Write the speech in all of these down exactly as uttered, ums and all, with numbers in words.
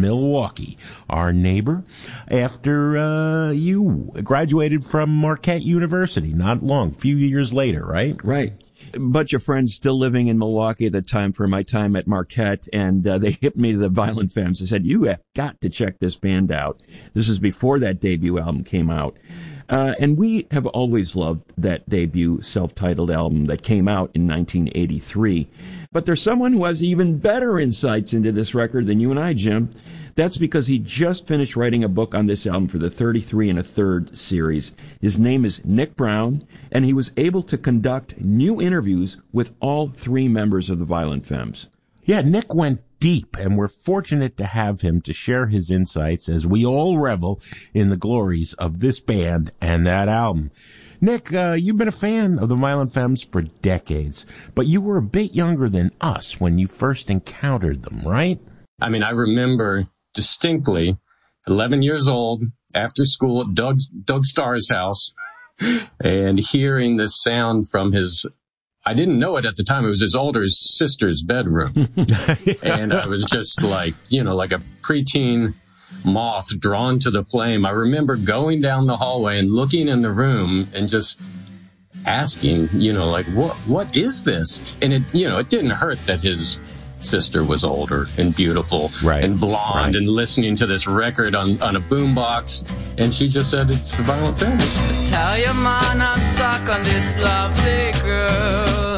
Milwaukee, our neighbor, after uh, you graduated from Marquette University, not long, a few years later, right? Right. A bunch of friends still living in Milwaukee at the time for my time at Marquette, and uh, they hit me to the Violent Femmes. They said, you have got to check this band out. This is before that debut album came out. Uh, and we have always loved that debut self-titled album that came out in nineteen eighty-three. But there's someone who has even better insights into this record than you and I, Jim. That's because he just finished writing a book on this album for the thirty-three and a third series. His name is Nick Brown, and he was able to conduct new interviews with all three members of the Violent Femmes. Yeah, Nick went deep, and we're fortunate to have him to share his insights as we all revel in the glories of this band and that album. Nick, uh, you've been a fan of the Violent Femmes for decades, but you were a bit younger than us when you first encountered them, right? I mean, I remember distinctly, eleven years old, after school at Doug, Doug Starr's house, and hearing the sound from his, I didn't know it at the time, it was his older sister's bedroom. And I was just like, you know, like a preteen moth drawn to the flame. I remember going down the hallway and looking in the room and just asking, you know, like, what, what is this? And it, you know, it didn't hurt that his sister was older and beautiful right. and blonde right. and listening to this record on, on a boombox. And she just said, it's the Violent Femmes. Tell your man I'm stuck on this lovely girl.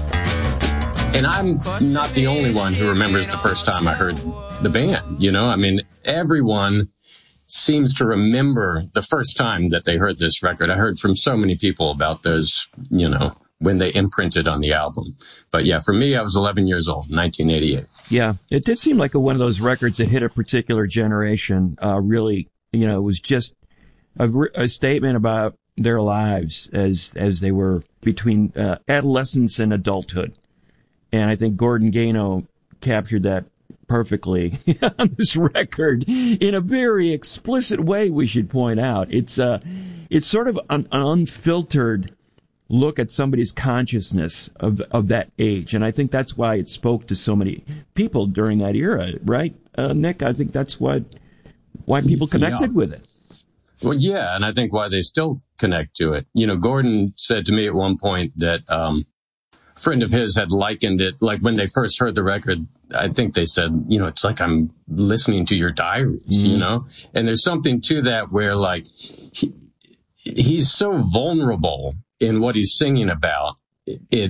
And I'm not the only one who remembers the first time I heard the band, you know? I mean, everyone seems to remember the first time that they heard this record. I heard from so many people about those, you know, when they imprinted on the album. But yeah, for me, I was eleven years old, nineteen eighty-eight. Yeah, it did seem like a, one of those records that hit a particular generation. Uh, really, you know, it was just a, a statement about their lives as as they were between uh, adolescence and adulthood. And I think Gordon Gano captured that perfectly on this record in a very explicit way, we should point out. It's uh, it's sort of an, an unfiltered look at somebody's consciousness of of that age. And I think that's why it spoke to so many people during that era, right, uh, Nick? I think that's what why people connected yeah. with it. Well, yeah, and I think why they still connect to it. You know, Gordon said to me at one point that um, a friend of his had likened it, like when they first heard the record, I think they said, you know, it's like I'm listening to your diaries, mm-hmm. you know? And there's something to that where, like, he, he's so vulnerable in what he's singing about. It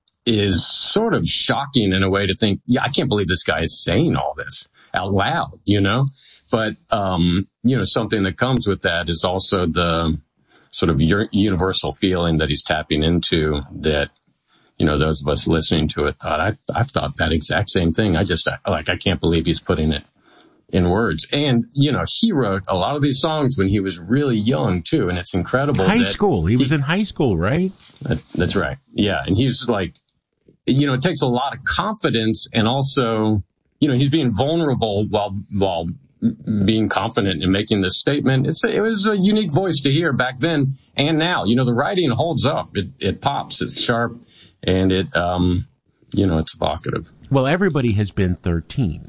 is sort of shocking in a way to think, yeah, I can't believe this guy is saying all this out loud, you know? But, um, you know, something that comes with that is also the sort of universal feeling that he's tapping into that, you know, those of us listening to it thought, I, I've thought that exact same thing. I just, like, I can't believe he's putting it in words. And, you know, he wrote a lot of these songs when he was really young, too. And it's incredible. High school. He, he was in high school, right? That, that's right. Yeah. And he's like, you know, it takes a lot of confidence and also, you know, he's being vulnerable while, while being confident in making this statement. It's, it was a unique voice to hear back then and now. You know, the writing holds up. It, it pops. It's sharp. And it, um, you know, it's evocative. Well, everybody has been thirteen.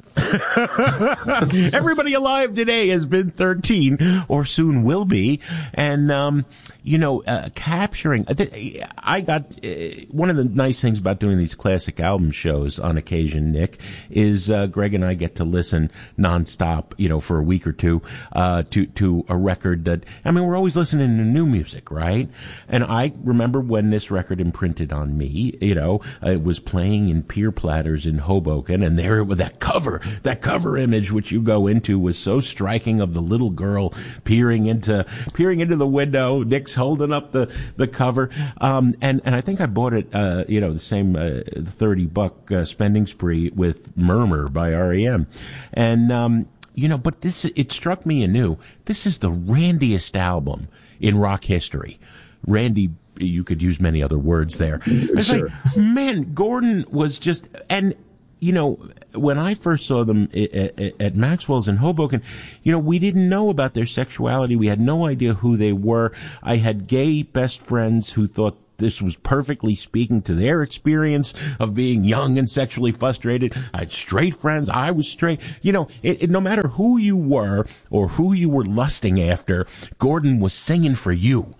Everybody alive today has been thirteen, or soon will be. And, um, you know, uh, capturing, I got, uh, one of the nice things about doing these classic album shows on occasion, Nick, is, uh, Greg and I get to listen nonstop, you know, for a week or two, uh, to, to a record that, I mean, we're always listening to new music, right? And I remember when this record imprinted on me, you know, it was playing in Pier Platters in Hoboken, and there with that cover, that cover image which you go into was so striking of the little girl peering into peering into the window. Nick's holding up the the cover, um, and and I think I bought it, uh, you know, the same uh, thirty buck uh, spending spree with Murmur by R E M, and um, you know, but this it struck me anew. This is the randiest album in rock history. Randy. You could use many other words there. It's sure. like, man, Gordon was just, and, you know, when I first saw them at, at Maxwell's in Hoboken, you know, we didn't know about their sexuality. We had no idea who they were. I had gay best friends who thought this was perfectly speaking to their experience of being young and sexually frustrated. I had straight friends. I was straight. You know, it, it, no matter who you were or who you were lusting after, Gordon was singing for you.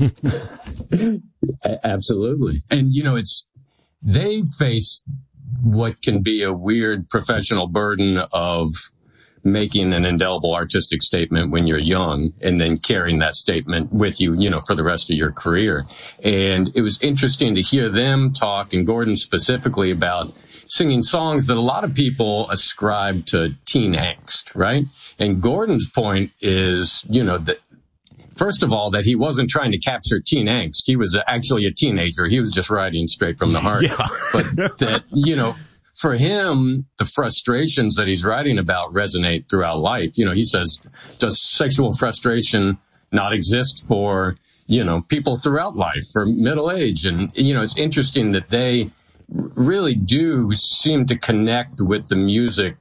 Absolutely. And, you know, it's, they face what can be a weird professional burden of making an indelible artistic statement when you're young and then carrying that statement with you, you know, for the rest of your career. And it was interesting to hear them talk, and Gordon specifically, about singing songs that a lot of people ascribe to teen angst, right? And Gordon's point is, you know, that first of all, that he wasn't trying to capture teen angst. He was actually a teenager. He was just writing straight from the heart. Yeah. But that, you know, for him, the frustrations that he's writing about resonate throughout life. You know, he says, does sexual frustration not exist for, you know, people throughout life, for middle age? And, you know, it's interesting that they really do seem to connect with the music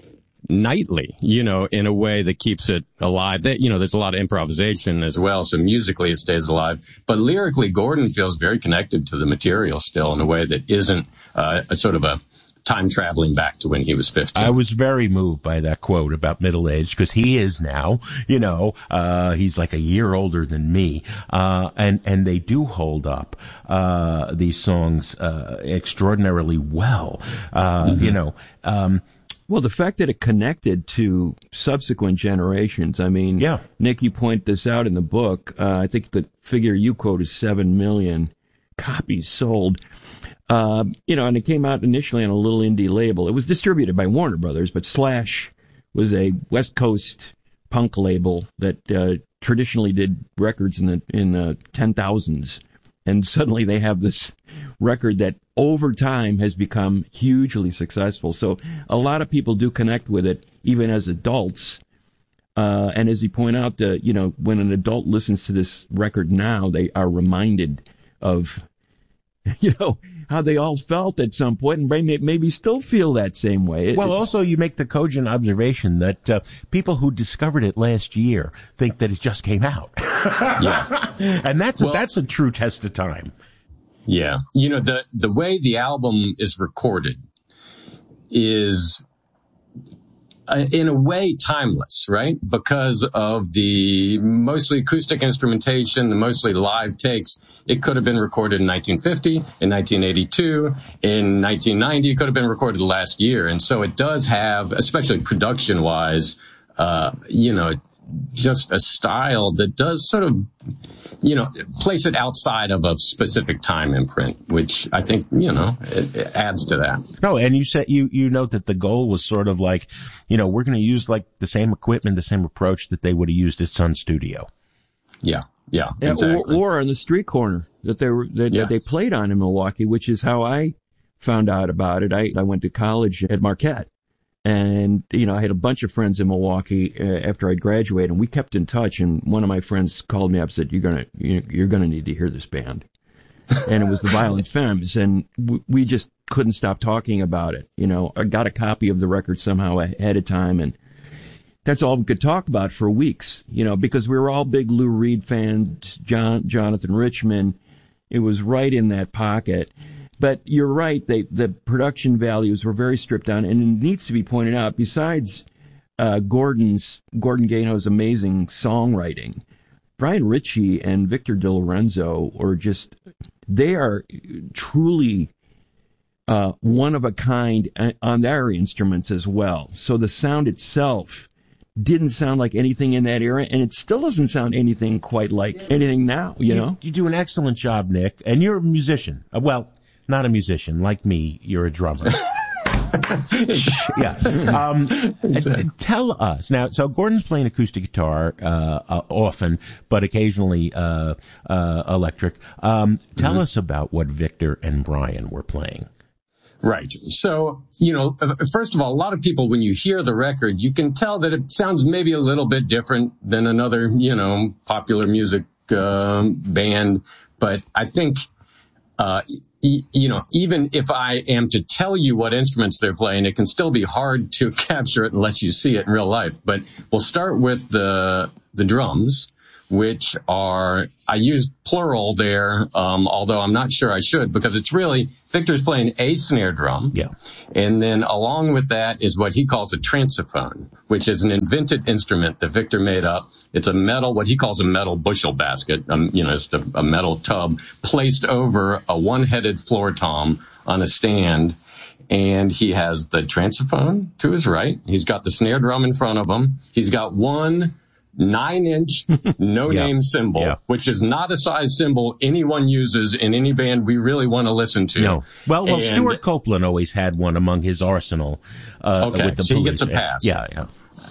nightly, you know, in a way that keeps it alive. That, you know, there's a lot of improvisation as well, so musically it stays alive. But lyrically, Gordon feels very connected to the material still in a way that isn't uh, a sort of a time traveling back to when he was fifteen. I was very moved by that quote about middle age, because he is now, you know, uh, he's like a year older than me. Uh, and, and they do hold up, uh, these songs, uh, extraordinarily well. Uh, mm-hmm. you know, um, Well, the fact that it connected to subsequent generations, I mean, yeah. Nick, you point this out in the book. Uh, I think the figure you quote is seven million copies sold. Uh, you know, and it came out initially on a little indie label. It was distributed by Warner Brothers, but Slash was a West Coast punk label that uh, traditionally did records in the in the ten thousands. And suddenly they have this record that over time has become hugely successful. So a lot of people do connect with it, even as adults. Uh, and as you point out, uh, you know, when an adult listens to this record now, they are reminded of, you know, how they all felt at some point, and may, maybe still feel that same way. Well, it's, also you make the cogent observation that uh, people who discovered it last year think that it just came out. Yeah. And that's, well, a, that's a true test of time. Yeah. You know, the, the way the album is recorded is uh, in a way timeless, right? Because of the mostly acoustic instrumentation, the mostly live takes. It could have been recorded in nineteen fifty, in nineteen eighty-two, in nineteen ninety. It could have been recorded last year. And so it does have, especially production-wise, uh, you know, just a style that does sort of, you know, place it outside of a specific time imprint, which I think, you know, it, it adds to that. No, and you said, you, you note that the goal was sort of like, you know, we're going to use like the same equipment, the same approach that they would have used at Sun Studio. Yeah. Yeah. yeah exactly. or, or on the street corner that they were, that, yes. that they played on in Milwaukee, which is how I found out about it. I, I went to college at Marquette. And, you know, I had a bunch of friends in Milwaukee uh, after I'd graduated, and we kept in touch. And one of my friends called me up and said, you're going to, you're going to need to hear this band. And it was the Violent Femmes. And w- we just couldn't stop talking about it. You know, I got a copy of the record somehow ahead of time. And that's all we could talk about for weeks, you know, because we were all big Lou Reed fans, John, Jonathan Richman. It was right in that pocket. But you're right, they, the production values were very stripped down, and it needs to be pointed out, besides uh, Gordon's, Gordon Gano's amazing songwriting, Brian Ritchie and Victor DiLorenzo are just, they are truly uh, one of a kind on their instruments as well. So the sound itself didn't sound like anything in that era, and it still doesn't sound anything quite like anything now, you, you know? You do an excellent job, Nick, and you're a musician. Uh, well, not a musician. Like me, you're a drummer. yeah. Um, exactly. Tell us now. So Gordon's playing acoustic guitar uh, uh, often, but occasionally uh, uh, electric. Um, tell mm-hmm. us about what Victor and Brian were playing. Right. So, you know, first of all, a lot of people, when you hear the record, you can tell that it sounds maybe a little bit different than another, you know, popular music uh, band. But I think, uh, y- you know, even if I am to tell you what instruments they're playing, it can still be hard to capture it unless you see it in real life. But we'll start with the the drums, which are, I used plural there, um, although I'm not sure I should, because it's really, Victor's playing a snare drum. Yeah. And then along with that is what he calls a transophone, which is an invented instrument that Victor made up. It's a metal, what he calls a metal bushel basket, um, you know, it's a, a metal tub placed over a one-headed floor tom on a stand. And he has the transophone to his right. He's got the snare drum in front of him. He's got one nine-inch no-name yeah. cymbal, yeah. which is not a size cymbal anyone uses in any band we really want to listen to. No. Well, well, and, Stuart Copeland always had one among his arsenal. Uh, okay, with the so he police. gets a pass. Yeah, yeah.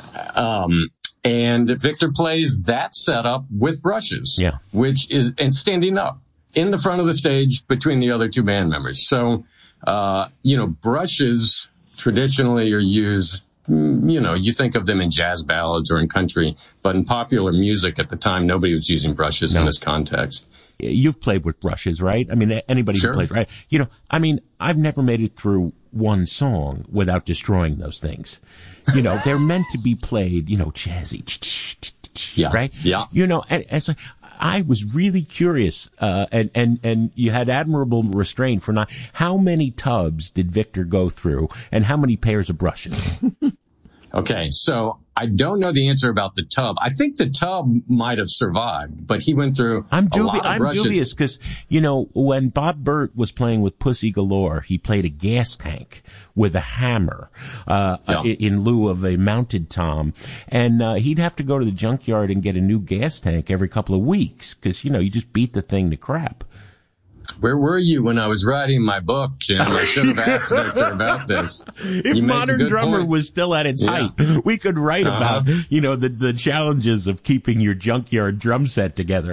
Um, and Victor plays that setup with brushes, yeah. which is, and standing up in the front of the stage between the other two band members. So, uh, you know, brushes traditionally are used, you know, you think of them in jazz ballads or in country, but in popular music at the time, nobody was using brushes no. in this context. You've played with brushes, right? I mean, anybody sure. who plays, right? You know, I mean, I've never made it through one song without destroying those things. You know, they're meant to be played, you know, jazzy, yeah. right? Yeah. You know, and it's like, I was really curious, uh, and, and, and you had admirable restraint for not, how many tubs did Victor go through and how many pairs of brushes? Okay, so I don't know the answer about the tub. I think the tub might have survived, but he went through I'm dubi- a lot of I'm brushes. dubious because, you know, when Bob Burt was playing with Pussy Galore, he played a gas tank with a hammer uh, yeah. in, in lieu of a mounted tom. And uh, he'd have to go to the junkyard and get a new gas tank every couple of weeks because, you know, you just beat the thing to crap. Where were you when I was writing my book, Jim? I should have asked Victor about this. If you Modern Drummer point. was still at its yeah. height, we could write uh-huh. about, you know, the, the challenges of keeping your junkyard drum set together.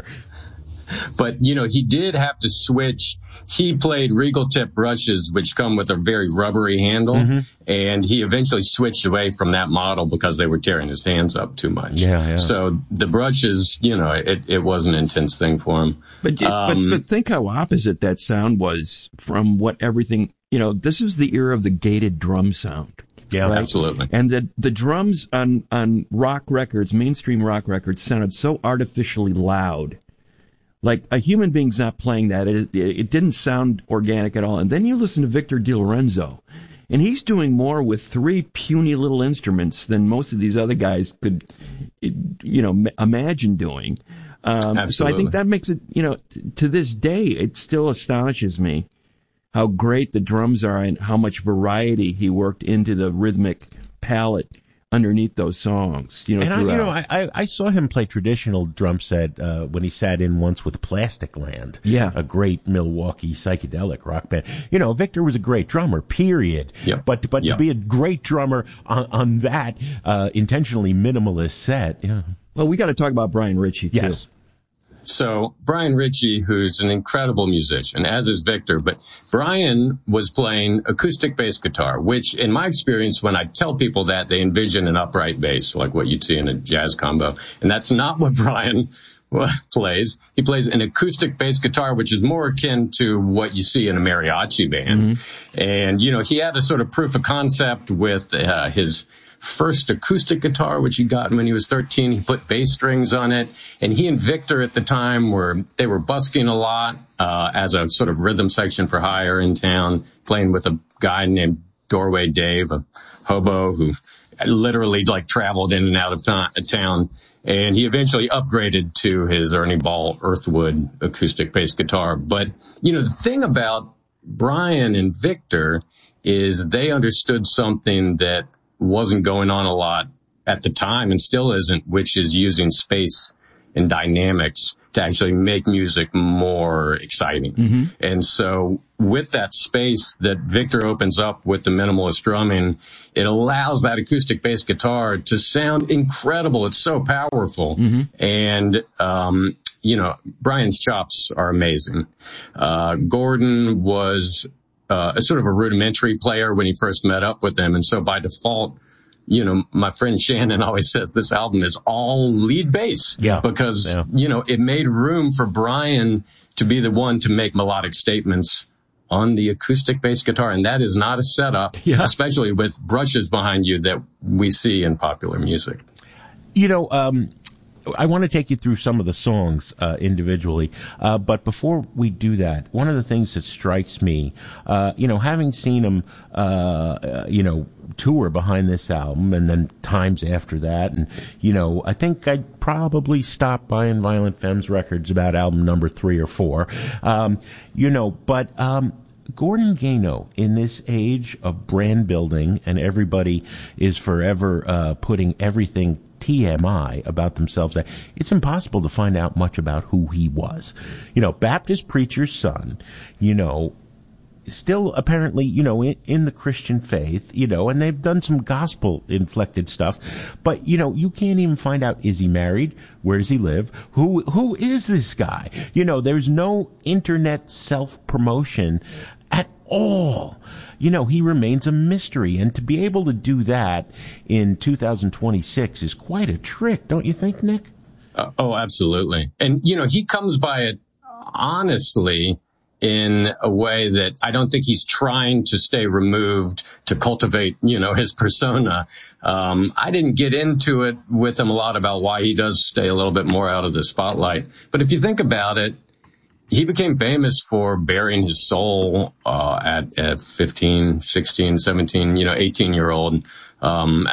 But, you know, he did have to switch. He played Regal tip brushes, which come with a very rubbery handle. Mm-hmm. And he eventually switched away from that model because they were tearing his hands up too much. Yeah, yeah. So the brushes, you know, it, it was an intense thing for him. But, um, but, but think how opposite that sound was from what everything, you know, this was the era of the gated drum sound. Yeah, right? Absolutely. And the, the drums on, on rock records, mainstream rock records, sounded so artificially loud. Like, a human being's not playing that. It, it, it didn't sound organic at all. And then you listen to Victor DiLorenzo, and he's doing more with three puny little instruments than most of these other guys could, you know, imagine doing. Um, so I think that makes it, you know, t- to this day, it still astonishes me how great the drums are and how much variety he worked into the rhythmic palette underneath those songs, you know. And I, throughout. you know, I, I saw him play traditional drum set uh, when he sat in once with Plastic Land, yeah, a great Milwaukee psychedelic rock band. You know, Victor was a great drummer, period. Yep. But but yep. to be a great drummer on, on that uh, intentionally minimalist set, yeah. Well, we got to talk about Brian Ritchie too. Yes. So Brian Ritchie, who's an incredible musician, as is Victor, but Brian was playing acoustic bass guitar, which in my experience, when I tell people that, they envision an upright bass, like what you'd see in a jazz combo. And that's not what Brian plays. He plays an acoustic bass guitar, which is more akin to what you see in a mariachi band. Mm-hmm. And, you know, he had a sort of proof of concept with uh, his first acoustic guitar, which he got when he was thirteen. He put bass strings on it. And he and Victor at the time were, they were busking a lot, uh, as a sort of rhythm section for hire in town, playing with a guy named Doorway Dave, a hobo who literally like traveled in and out of ta- town. And he eventually upgraded to his Ernie Ball Earthwood acoustic bass guitar. But, you know, the thing about Brian and Victor is they understood something that wasn't going on a lot at the time and still isn't, which is using space and dynamics to actually make music more exciting. Mm-hmm. And so with that space that Victor opens up with the minimalist drumming, it allows that acoustic bass guitar to sound incredible. It's so powerful. Mm-hmm. And, um, you know, Brian's chops are amazing. Uh, Gordon was Uh, a sort of a rudimentary player when he first met up with him. And so by default, you know, my friend Shannon always says this album is all lead bass. Yeah. Because, yeah. you know, it made room for Brian to be the one to make melodic statements on the acoustic bass guitar. And that is not a setup, yeah. especially with brushes behind you that we see in popular music. You know, um, I want to take you through some of the songs uh, individually, uh, but before we do that, one of the things that strikes me, uh, you know, having seen him, uh, uh, you know, tour behind this album and then times after that, and, you know, I think I'd probably stop buying Violent Femmes records about album number three or four, um, you know, but um, Gordon Gano, in this age of brand building and everybody is forever uh, putting everything T M I about themselves, it's impossible to find out much about who he was. You know, Baptist preacher's son, you know, still apparently, you know, in, in the Christian faith, you know, and they've done some gospel inflected stuff, but, you know, you can't even find out, is he married? Where does he live? Who, who is this guy? You know, there's no internet self-promotion at all. You know, he remains a mystery, and to be able to do that in two thousand twenty-six is quite a trick, don't you think, Nick? Uh, oh, absolutely. And, you know, he comes by it honestly in a way that I don't think he's trying to stay removed to cultivate, you know, his persona. Um, I didn't get into it with him a lot about why he does stay a little bit more out of the spotlight. But if you think about it, he became famous for bearing his soul uh, at, at fifteen, sixteen, seventeen, you know, eighteen year old. Um,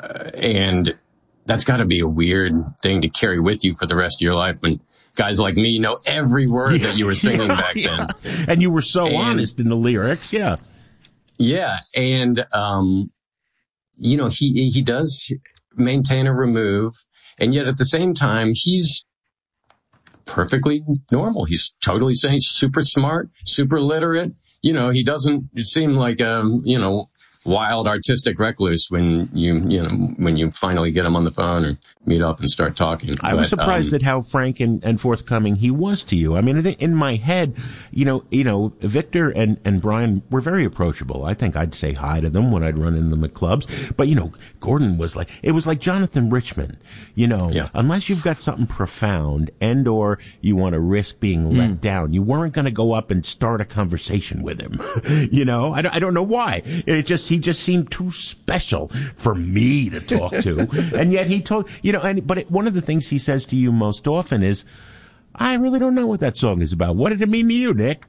and that's got to be a weird thing to carry with you for the rest of your life when guys like me know every word yeah, that you were singing yeah, back yeah. then. And you were so and, honest in the lyrics. Yeah. Yeah. And, um, you know, he, he does maintain a remove. And yet at the same time, he's perfectly normal. He's totally saying super smart, super literate. You know, he doesn't seem like a, you know, wild artistic recluse when you, you know, when you finally get him on the phone or meet up and start talking. I but, was surprised um, at how frank and, and forthcoming he was to you. I mean, I think in my head, you know, you know, Victor and, and Brian were very approachable. I think I'd say hi to them when I'd run into them at clubs. But, you know, Gordon was like, it was like Jonathan Richman, you know, yeah. unless you've got something profound and or you want to risk being mm. let down, you weren't going to go up and start a conversation with him. You know, I don't, I don't know why. It just, he just seemed too special for me to talk to. And yet he told, you know, and, but it, one of the things he says to you most often is, I really don't know what that song is about. What did it mean to you, Nick?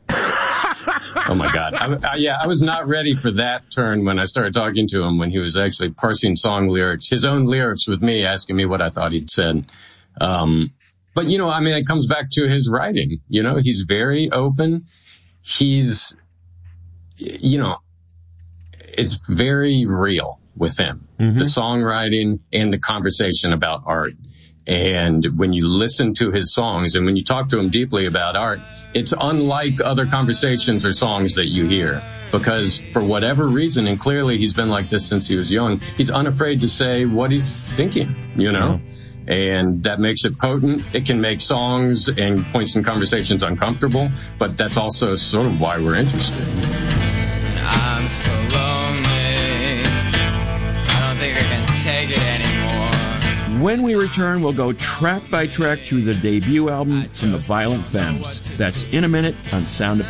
Oh my God. I, I, yeah, I was not ready for that turn when I started talking to him, when he was actually parsing song lyrics, his own lyrics with me, asking me what I thought he'd said. Um, but you know, I mean, it comes back to his writing. You know, he's very open. He's, you know, it's very real with him, mm-hmm. the songwriting and the conversation about art. And when you listen to his songs and when you talk to him deeply about art, it's unlike other conversations or songs that you hear, because for whatever reason, and clearly he's been like this since he was young, he's unafraid to say what he's thinking, you know? Yeah. And that makes it potent. It can make songs and points in conversations uncomfortable, but that's also sort of why we're interested. I'm so lonely, I don't think I can take it anymore. When we return, we'll go track by track through the debut album from the Violent Femmes. That's in a minute on Sound of